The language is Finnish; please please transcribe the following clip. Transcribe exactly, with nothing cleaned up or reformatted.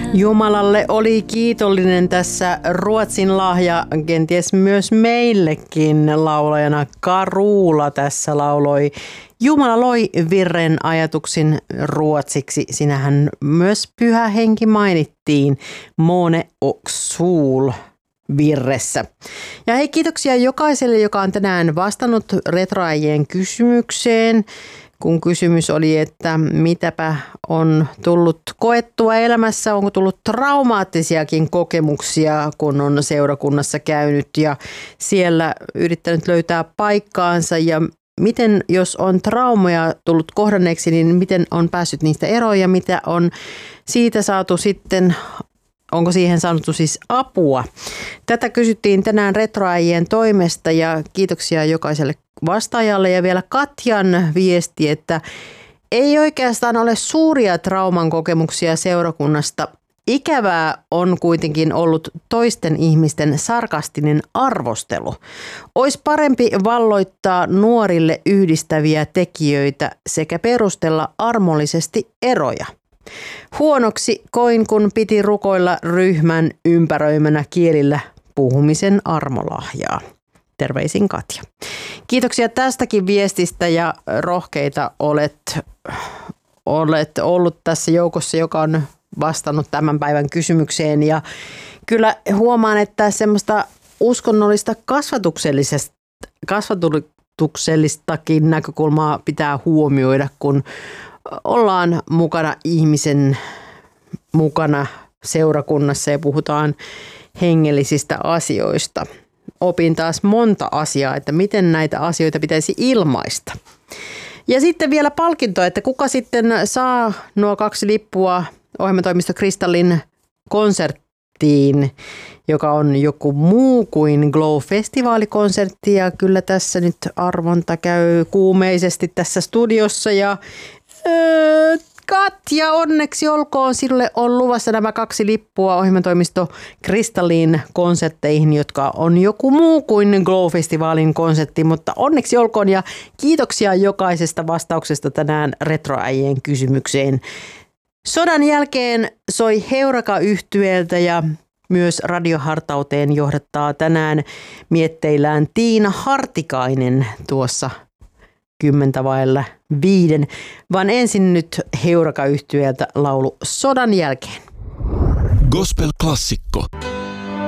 Jumalalle oli kiitollinen tässä Ruotsin lahja, kenties myös meillekin. Laulajana Carola tässä lauloi Jumala loi virren ajatuksin ruotsiksi. Sinähän myös Pyhä Henki mainittiin Måne och sol virressä. Ja hei, kiitoksia jokaiselle, joka on tänään vastannut retroäijien kysymykseen. Kun kysymys oli, että mitäpä on tullut koettua elämässä, onko tullut traumaattisiakin kokemuksia, kun on seurakunnassa käynyt ja siellä yrittänyt löytää paikkaansa ja miten, jos on traumoja tullut kohdanneeksi, niin miten on päässyt niistä eroon ja mitä on siitä saatu sitten, onko siihen saanut siis apua. Tätä kysyttiin tänään retroäijien toimesta ja kiitoksia jokaiselle vastaajalle ja vielä Katjan viesti, että ei oikeastaan ole suuria trauman kokemuksia seurakunnasta. Ikävää on kuitenkin ollut toisten ihmisten sarkastinen arvostelu. Olisi parempi valloittaa nuorille yhdistäviä tekijöitä sekä perustella armollisesti eroja. Huonoksi koin, kun piti rukoilla ryhmän ympäröimänä kielillä puhumisen armolahjaa. Terveisin Katja. Kiitoksia tästäkin viestistä ja rohkeita olet, olet ollut tässä joukossa, joka on vastannut tämän päivän kysymykseen. Ja kyllä huomaan, että semmoista uskonnollista kasvatuksellisesta, kasvatuksellistakin näkökulmaa pitää huomioida, kun ollaan mukana ihmisen mukana seurakunnassa ja puhutaan hengellisistä asioista. Opin taas monta asiaa, että miten näitä asioita pitäisi ilmaista. Ja sitten vielä palkinto, että kuka sitten saa nuo kaksi lippua ohjelmatoimisto Kristallin konserttiin, joka on joku muu kuin Glow-festivaalikonsertti. Ja kyllä tässä nyt arvonta käy kuumeisesti tässä studiossa ja öö, Katja, onneksi olkoon, sille on luvassa nämä kaksi lippua ohjelmatoimisto Kristallin konsertteihin, jotka on joku muu kuin Glow-festivaalin konsertti, mutta onneksi olkoon ja kiitoksia jokaisesta vastauksesta tänään retroäijien kysymykseen. Sodan jälkeen soi Heureka-yhtyeeltä ja myös radiohartauteen johdattaa tänään mietteillään Tiina Hartikainen tuossa kymmentä vailla viiden, vaan ensin nyt Heureka-yhtyeeltä laulu Sodan jälkeen. Gospel-klassikko.